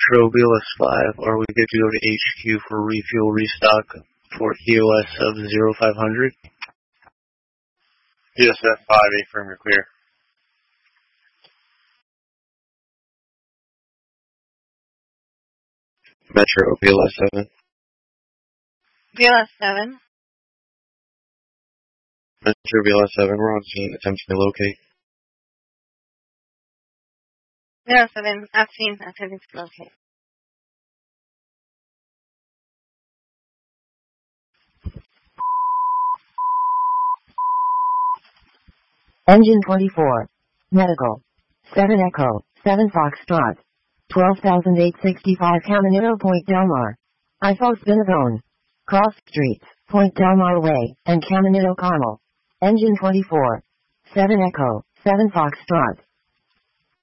Metro BLS 5, are we good to go to HQ for refuel restock for EOS of 0500? Yes, F5, A-frame, you're clear. Metro BLS 7. BLS 7. Metro BLS 7, we're on scene attempting to locate. BLS 7, I've seen attempting to locate. Engine 24. Medical. 7 Echo. 7 Foxtrot. 12,865 Caminito Point Del Mar. IFOS Binagone. Cross Streets, Point Del Mar Way, and Caminito Carmel. Engine 24. 7 Echo. 7 Foxtrot.